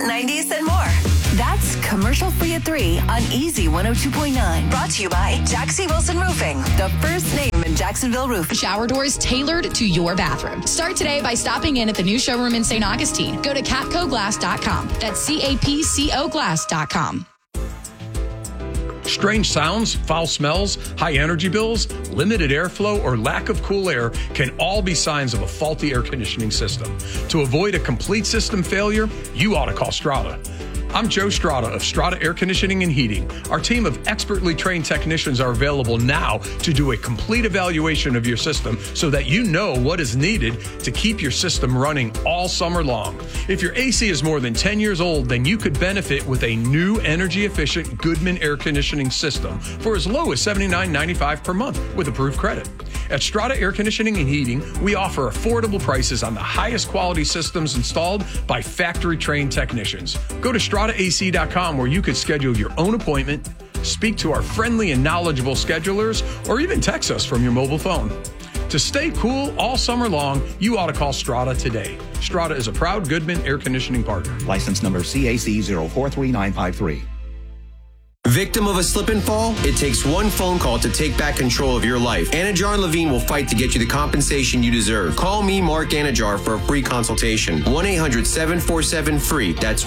90s, and more. That's commercial-free at 3 on Easy 102.9. Brought to you by Jaxie Wilson Roofing, the first name in Jacksonville roofing. Shower doors tailored to your bathroom. Start today by stopping in at the new showroom in St. Augustine. Go to capcoglass.com. That's CAPCOglass.com. Strange sounds, foul smells, high energy bills, limited airflow, or lack of cool air can all be signs of a faulty air conditioning system. To avoid a complete system failure, you ought to call Strata. I'm Joe Strata of Strata Air Conditioning and Heating. Our team of expertly trained technicians are available now to do a complete evaluation of your system so that you know what is needed to keep your system running all summer long. If your AC is more than 10 years old, then you could benefit with a new energy-efficient Goodman air conditioning system for as low as $79.95 per month with approved credit. At Strata Air Conditioning and Heating, we offer affordable prices on the highest quality systems installed by factory-trained technicians. Go to StrataAC.com where you could schedule your own appointment, speak to our friendly and knowledgeable schedulers, or even text us from your mobile phone. To stay cool all summer long, you ought to call Strata today. Strata is a proud Goodman air conditioning partner. License number CAC 043953. Victim of a slip and fall? It takes one phone call to take back control of your life. Anajar and Levine will fight to get you the compensation you deserve. Call me, Mark Anajar, for a free consultation. 1-800-747-FREE. That's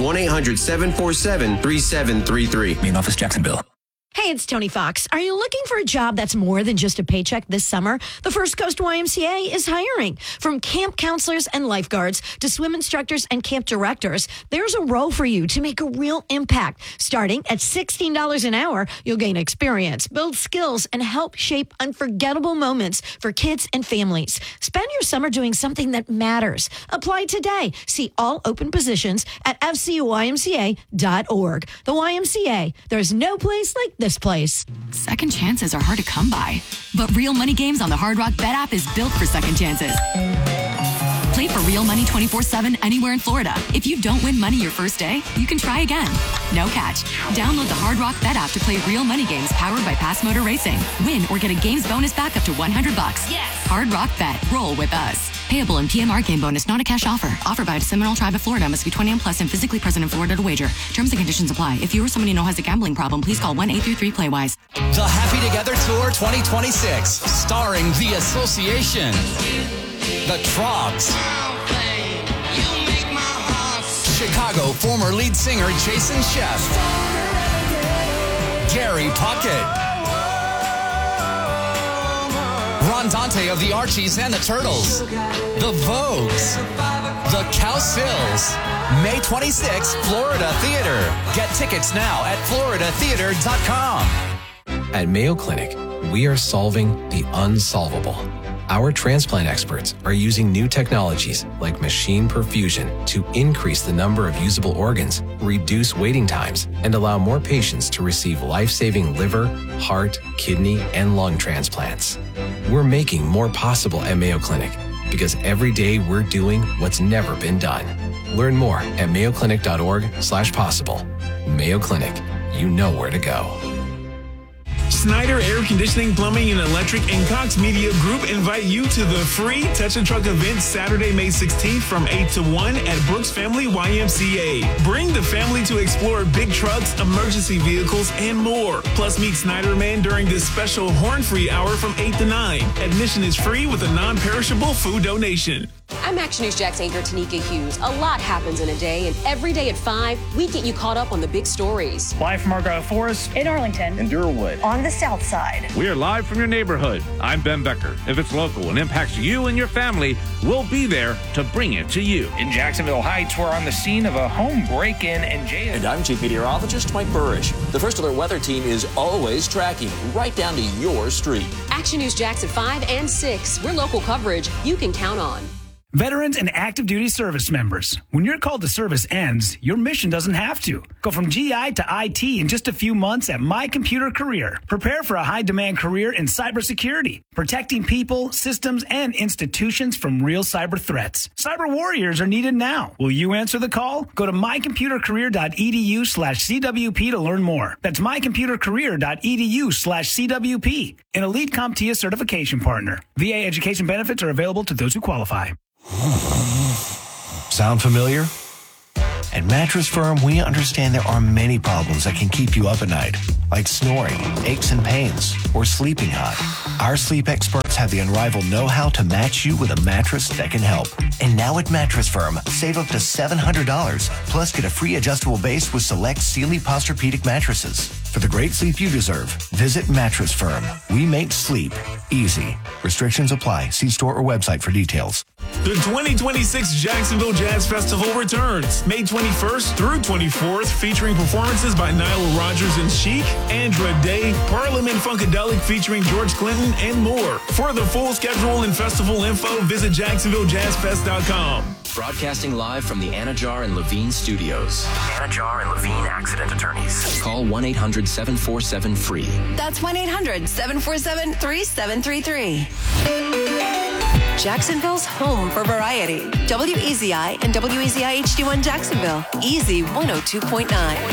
1-800-747-3733. Main office, Jacksonville. Hey, it's Tony Fox. Are you looking for a job that's more than just a paycheck this summer? The First Coast YMCA is hiring. From camp counselors and lifeguards to swim instructors and camp directors, there's a role for you to make a real impact. Starting at $16 an hour, you'll gain experience, build skills, and help shape unforgettable moments for kids and families. Spend your summer doing something that matters. Apply today. See all open positions at fcymca.org. The YMCA. There's no place like this place. Second chances are hard to come by, but Real Money Games on the Hard Rock Bet app is built for second chances. Play for real money 24/7 anywhere in Florida. If you don't win money your first day, you can try again. No catch. Download the Hard Rock Bet app to play Real Money Games powered by Pass Motor Racing. Win or get a games bonus back up to $100. Yes. Hard Rock Bet. Roll with us. Payable in PMR game bonus, not a cash offer. Offered by the Seminole Tribe of Florida. Must be 21 plus and physically present in Florida to wager. Terms and conditions apply. If you or someone you know has a gambling problem, please call 1-833-PLAY-WISE. The Happy Together Tour 2026, starring The Association, The Trogs, Chicago former lead singer Jason Sheff, Gary Puckett, Ron Dante of the Archies and the Turtles, The Vogues, The Cowsills. May 26th, Florida Theater. Get tickets now at floridatheater.com. At Mayo Clinic, we are solving the unsolvable. Our transplant experts are using new technologies like machine perfusion to increase the number of usable organs, reduce waiting times, and allow more patients to receive life-saving liver, heart, kidney, and lung transplants. We're making more possible at Mayo Clinic because every day we're doing what's never been done. Learn more at mayoclinic.org/possible. Mayo Clinic, you know where to go. Snyder Air Conditioning, Plumbing, and Electric and Cox Media Group invite you to the free Touch a Truck event Saturday, May 16th from 8 to 1 at Brooks Family YMCA. Bring the family to explore big trucks, emergency vehicles, and more. Plus, meet Snyder Man during this special horn-free hour from 8 to 9. Admission is free with a non-perishable food donation. I'm Action News Jax anchor Tanika Hughes. A lot happens in a day, and every day at 5, we get you caught up on the big stories. Live from Argyle Forest, in Arlington, in Durwood, on the South Side. We are live from your neighborhood. I'm Ben Becker. If it's local and impacts you and your family, we'll be there to bring it to you. In Jacksonville Heights, we're on the scene of a home break-in and jail. And I'm Chief Meteorologist Mike Burrish. The First Alert Weather Team is always tracking right down to your street. Action News Jax at 5 and 6. We're local coverage you can count on. Veterans and active duty service members. When your call to service ends, your mission doesn't have to. Go from GI to IT in just a few months at My Computer Career. Prepare for a high-demand career in cybersecurity, protecting people, systems, and institutions from real cyber threats. Cyber warriors are needed now. Will you answer the call? Go to mycomputercareer.edu/CWP to learn more. That's mycomputercareer.edu/CWP. An elite CompTIA certification partner. VA education benefits are available to those who qualify. Sound familiar? At Mattress Firm, we understand there are many problems that can keep you up at night, like snoring, aches and pains, or sleeping hot. Our sleep experts have the unrivaled know-how to match you with a mattress that can help. And now at Mattress Firm, save up to $700, plus get a free adjustable base with select Sealy Posturepedic mattresses. For the great sleep you deserve, visit Mattress Firm. We make sleep easy. Restrictions apply. See store or website for details. The 2026 Jacksonville Jazz Festival returns May 21st through 24th, featuring performances by Nyla Rogers and Chic, Andra Day, Parliament Funkadelic featuring George Clinton, and more. For the full schedule and festival info, visit JacksonvilleJazzFest.com. Broadcasting live from the Anajar and Levine studios. Anajar and Levine Accident Attorneys. Call 1-800-747-FREE. That's 1-800-747-3733. Jacksonville's home for variety. WEZI and WEZI HD1 Jacksonville. Easy 102.9.